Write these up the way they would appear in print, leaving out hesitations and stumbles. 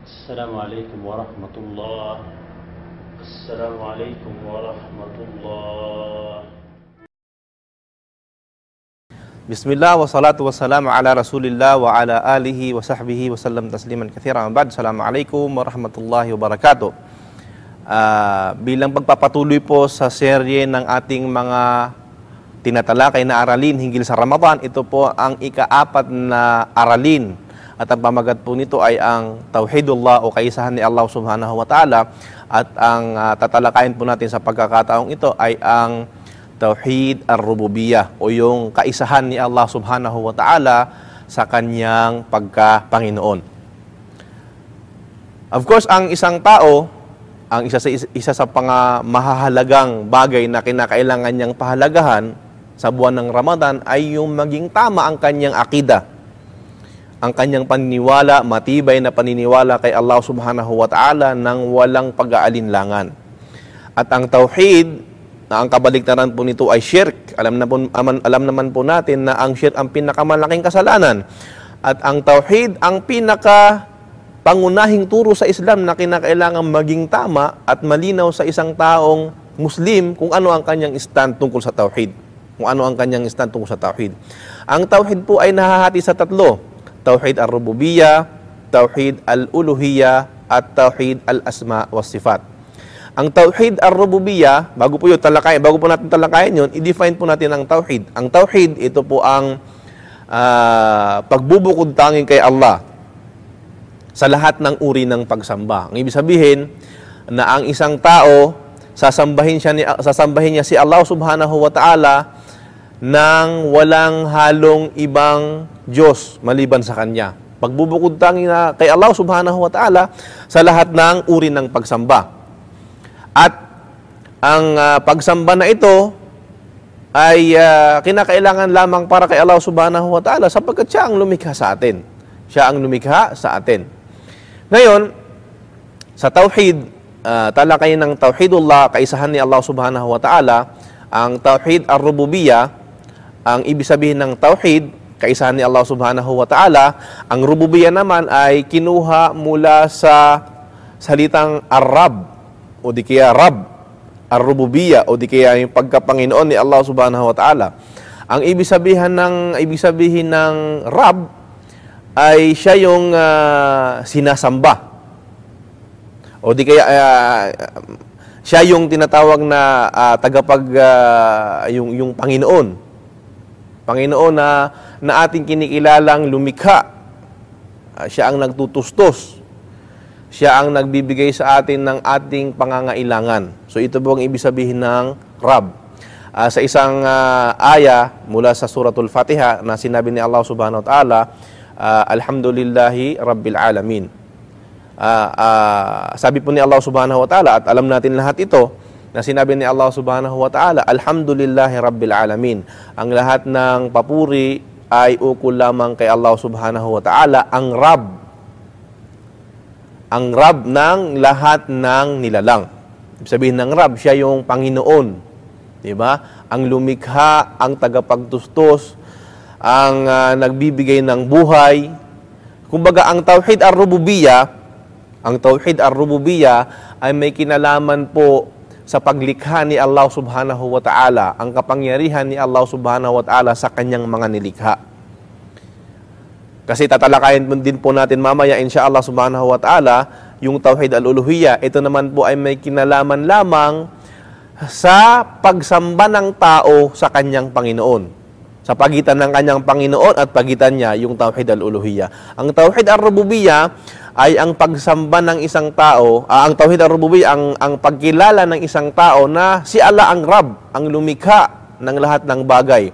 السلام عليكم ورحمة الله. السلام عليكم ورحمة الله. Bismillah wa salatu wa salam ala rasulillah wa ala alihi wa sahbihi wa sallam tasliman kathira. Assalamualaikum warahmatullahi wabarakatuh. Bilang pagpapatuloy po sa serye ng ating mga tinatalakay na aralin hinggil sa Ramadan, ito po ang ika-4 na aralin. At ang pamagat po nito ay ang Tauhidullah o kaisahan ni Allah subhanahu wa ta'ala. At ang tatalakayin po natin sa pagkakataong ito ay ang Tauhid ar-Rububiyyah o yung kaisahan ni Allah subhanahu wa ta'ala sa kanyang pagka-Panginoon. Of course, ang isang tao, ang isa sa mahahalagang bagay na kinakailangan niyang pahalagahan sa buwan ng Ramadan ay yung maging tama ang kanyang akida. Ang kanyang paniniwala, matibay na paniniwala kay Allah subhanahu wa ta'ala nang walang pag-aalinlangan. At ang Tauhid, na ang kabaligtaran po nito ay shirk. Alam naman po natin na ang shirk ang pinakamalaking kasalanan. At ang tauhid ang pangunahing turo sa Islam na kinakailangan maging tama at malinaw sa isang taong Muslim kung ano ang kanyang stand tungkol sa tauhid. Ang tauhid po ay nahahati sa 3. Tauhid ar-Rububiyyah, Tauhid al-Uluhiyyah, at Tauhid al-Asma was Sifat. Ang Tauhid ar-Rububiyyah, bago po natin talakayin yun, i-define po natin ang Tauhid. Ang Tauhid, ito po ang pagbubukod tanging kay Allah sa lahat ng uri ng pagsamba. Ang ibig sabihin na ang isang tao, sasambahin niya si Allah subhanahu wa ta'ala nang walang halong ibang Diyos maliban sa Kanya. Pagbubukod tanging kay Allah subhanahu wa ta'ala sa lahat ng uri ng pagsamba. At ang pagsamba na ito ay kinakailangan lamang para kay Allah subhanahu wa ta'ala sapagkat siya ang lumikha sa atin. Ngayon, sa Tauhid, talakayin ng Tauhidullah, kaisahan ni Allah subhanahu wa ta'ala, ang Tauhid ar-Rububiyyah, ang ibig sabihin ng Tauhid, kaisahan ni Allah subhanahu wa ta'ala, ang Rububiyyah naman ay kinuha mula sa salitang Ar-Rab, o di kaya Rab, ar-Rububiyyah, o di kaya yung pagkapanginoon ni Allah subhanahu wa ta'ala. Ang ibig sabihin ng Rab ay siya yung sinasamba. O di kaya siya yung tinatawag na yung Panginoon. Panginoon na ating kinikilalang lumikha. Siya ang nagtutustos. Siya ang nagbibigay sa atin ng ating pangangailangan. So ito po ang ibig sabihin ng Rab. Sa isang aya mula sa Suratul Fatiha na sinabi ni Allah subhanahu wa ta'ala, Alhamdulillahi Rabbil Alamin. Sabi po ni Allah subhanahu wa ta'ala, at alam natin lahat ito, na sinabi ni Allah subhanahu wa ta'ala, Alhamdulillahi Rabbil Alamin. Ang lahat ng papuri ay ukol lamang kay Allah subhanahu wa ta'ala, ang Rab ng lahat ng nilalang. Ibig sabihin ng Rab, siya yung Panginoon. Diba? Ang lumikha, ang tagapagtustos, ang nagbibigay ng buhay. Kumbaga, ang Tauhid ar-Rububiyyah, ay may kinalaman po sa paglikha ni Allah subhanahu wa ta'ala, ang kapangyarihan ni Allah subhanahu wa ta'ala sa kanyang mga nilikha. Kasi tatalakayin din po natin mamaya insyaallah subhanahu wa ta'ala yung Tauhid al-Uluhiyyah. Ito naman po ay may kinalaman lamang sa pagsamba ng tao sa kanyang Panginoon. Sa pagitan ng kanyang Panginoon at pagitan niya yung Tauhid al-Uluhiyyah. Ang Tauhid ar-Rububiyyah ay ang pagsamba ng isang tao, ang Tauhid ar-Rububiyyah ang pagkilala ng isang tao na si Allah ang Rab, ang lumikha ng lahat ng bagay.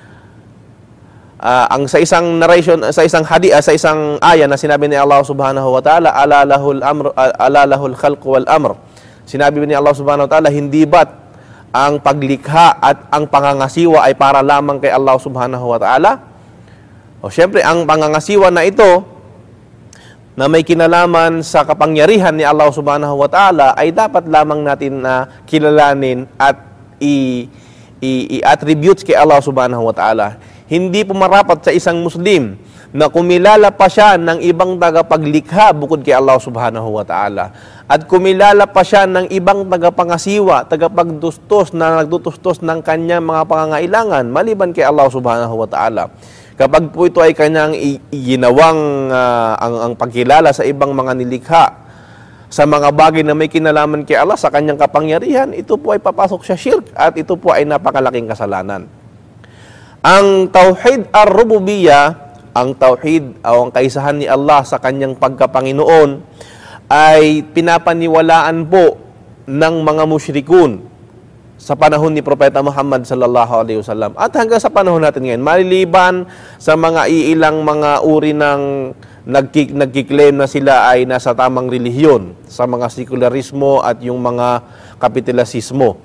Ang sa isang narration, sa isang aya na sinabi ni Allah subhanahu wa ta'ala, ala lahul khalq wal amr. Sinabi ni Allah subhanahu wa ta'ala, hindi ba't ang paglikha at ang pangangasiwa ay para lamang kay Allah subhanahu wa ta'ala? O syempre, ang pangangasiwa na ito na may kinalaman sa kapangyarihan ni Allah subhanahu wa ta'ala ay dapat lamang natin na kilalanin at i-attribute kay Allah subhanahu wa ta'ala. Hindi po marapat sa isang Muslim na kumilala pa siya ng ibang tagapaglikha bukod kay Allah subhanahu wa ta'ala. At kumilala pa siya ng ibang tagapangasiwa, tagapagtustos na nagtutustos ng kanyang mga pangangailangan maliban kay Allah subhanahu wa ta'ala. Kapag po ito ay kanyang ginawang ang pagkilala sa ibang mga nilikha, sa mga bagay na may kinalaman kay Allah sa kanyang kapangyarihan, ito po ay papasok sa shirk at ito po ay napakalaking kasalanan. Ang tauhid ar-rububiyyah, ang tauhid o ang kaisahan ni Allah sa kanyang pagkapanginoon ay pinapaniwalaan po ng mga musyrikun sa panahon ni Propeta Muhammad sallallahu alaihi wasallam at hanggang sa panahon natin ngayon, maliliban sa mga iilang mga uri ng nagkiklaim na sila ay nasa tamang relihiyon, sa mga sekularismo at yung mga kapitalismo.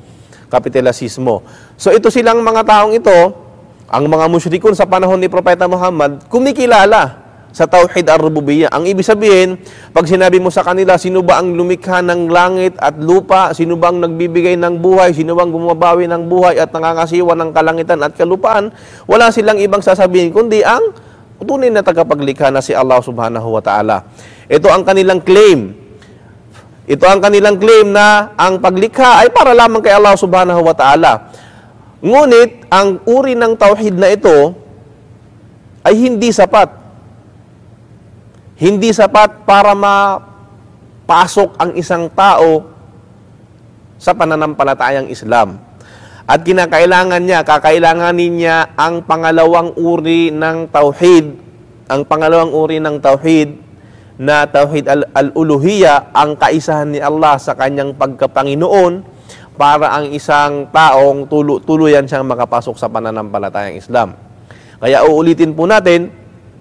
So ito silang mga taong ito, ang mga musyrikun sa panahon ni Propeta Muhammad, kumikilala sa tauhid ar-rububiyyah. Ang ibig sabihin, pag sinabi mo sa kanila, sino ba ang lumikha ng langit at lupa, sino ba ang nagbibigay ng buhay, sino ba ang bumabawi ng buhay at nangangasiwa ng kalangitan at kalupaan, wala silang ibang sasabihin kundi ang tunay na tagapaglikha na si Allah subhanahu wa ta'ala. Ito ang kanilang claim. Ito ang kanilang claim na ang paglikha ay para lamang kay Allah subhanahu wa ta'ala. Ngunit, ang uri ng tauhid na ito ay hindi sapat. Hindi sapat para mapasok ang isang tao sa pananampalatayang Islam. At kakailanganin niya ang pangalawang uri ng tauhid, ang pangalawang uri ng tauhid na tauhid al-uluhiyya, ang kaisahan ni Allah sa kanyang pagkapanginoon para ang isang taong tuluyan siyang makapasok sa pananampalatayang Islam. Kaya uulitin po natin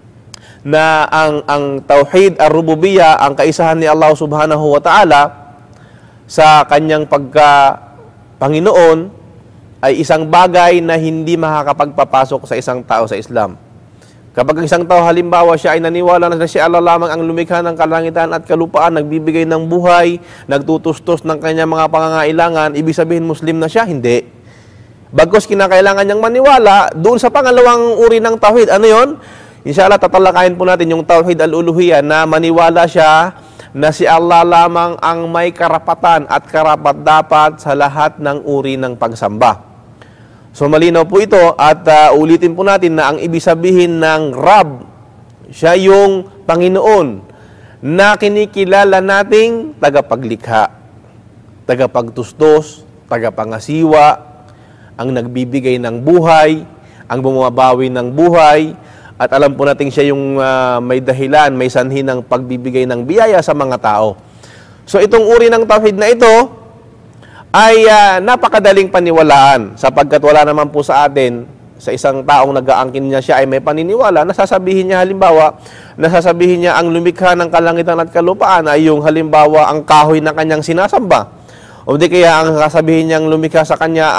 na ang tauhid ar-rububiyyah, ang kaisahan ni Allah subhanahu wa ta'ala sa kanyang pagkapanginoon ay isang bagay na hindi makakapagpapasok sa isang tao sa Islam. Kapag isang tao halimbawa siya ay naniwala na siya Allah lamang ang lumikha ng kalangitan at kalupaan, nagbibigay ng buhay, nagtutustos ng kanyang mga pangangailangan, ibig sabihin Muslim na siya? Hindi. Bagkus kinakailangan niyang maniwala doon sa pangalawang uri ng tauhid. Ano yon? Inshallah, tatalakayin po natin yung tauhid al-uluhiyya na maniwala siya na si Allah lamang ang may karapatan at karapat-dapat sa lahat ng uri ng pagsamba. So malinaw po ito at ulitin po natin na ang ibig sabihin ng Rab, siya yung Panginoon na kinikilala nating tagapaglikha, tagapagtustos, tagapangasiwa, ang nagbibigay ng buhay, ang bumabawi ng buhay, at alam po natin siya yung may dahilan, may sanhi ng pagbibigay ng biyaya sa mga tao. So itong uri ng tauhid na ito ay napakadaling paniwalaan sapagkat wala naman po sa atin, sa isang taong nag-aangkin niya siya ay may paniniwala, nasasabihin niya halimbawa, nasasabihin niya ang lumikha ng kalangitan at kalupaan ay yung halimbawa ang kahoy na kanyang sinasamba. O di kaya ang sasabihin niyang lumikha sa kanya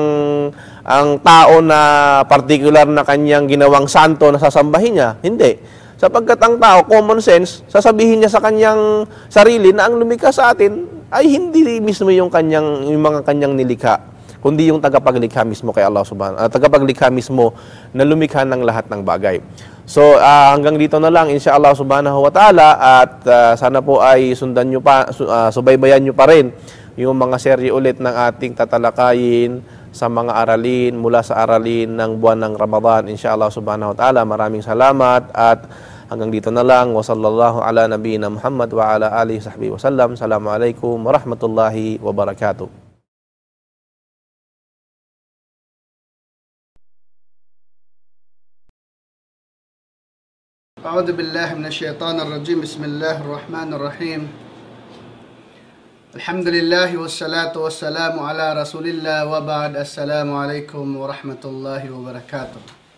ang tao na particular na kanyang ginawang santo na sasambahin niya. Hindi. Sapagkat ang tao, common sense, sasabihin niya sa kanyang sarili na ang lumikha sa atin ay hindi mismo yung mga kanyang nilikha, kundi yung tagapaglikha mismo kay Allah subhanahu, tagapaglikha mismo na lumikha ng lahat ng bagay. So hanggang dito na lang inshallah subhanahu wa ta'ala at sana po ay sundan nyo pa, subaybayan nyo pa rin yung mga serye ulit ng ating tatalakayin sa mga aralin mula sa aralin ng buwan ng Ramadan inshallah subhanahu wa ta'ala. Maraming salamat at hanggang dito na lang. Wa sallallahu ala nabiyina Muhammad wa ala alihi sahbihi wa sallam. Assalamualaikum warahmatullahi wabarakatuh. A'udzu billahi minasyaitonir rajim. Bismillahirrahmanirrahim. Alhamdulillah wassalatu wassalamu ala Rasulillah wa ba'd. Assalamualaikum warahmatullahi wabarakatuh.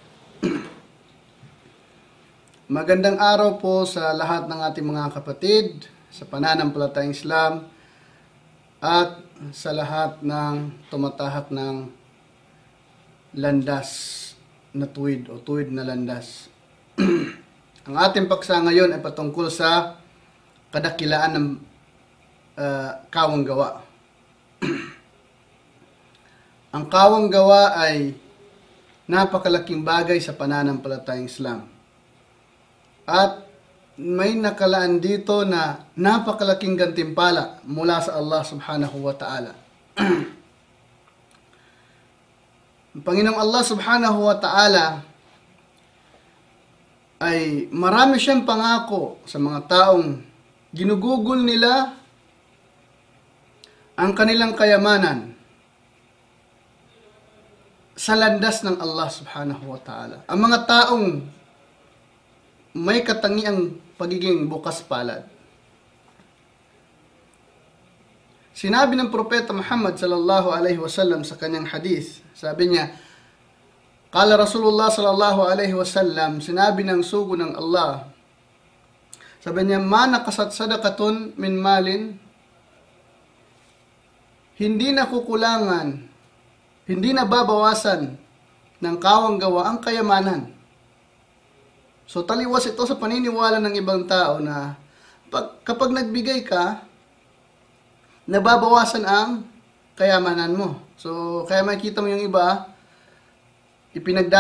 Magandang araw po sa lahat ng ating mga kapatid sa pananampalatayang Islam at sa lahat ng tumatahak ng landas na tuwid o tuwid na landas. Ang ating paksa ngayon ay patungkol sa kadakilaan ng kawang gawa. Ang kawang gawa ay napakalaking bagay sa pananampalatayang Islam. At may nakalaan dito na napakalaking gantimpala mula sa Allah subhanahu wa ta'ala. Ang Panginoong Allah subhanahu wa ta'ala ay marami siyang pangako sa mga taong ginugugol nila ang kanilang kayamanan sa landas ng Allah subhanahu wa ta'ala. Ang mga taong may katangiang pagiging bukas palad. Sinabi ng Propeta Muhammad sallallahu alaihi wasallam sa kanyang hadith, sabi niya, Qala Rasulullah sallallahu alaihi wasallam, sinabi ng sugo ng Allah, sabi niya, ma nakasat sadaqatun min malin, hindi nakukulangan, hindi nababawasan ng kawang gawa ang kayamanan. So taliwas ito sa paniniwala ng ibang tao na kapag nagbigay ka, nababawasan ang kayamanan mo. So kaya makikita mo yung iba, ipinagdala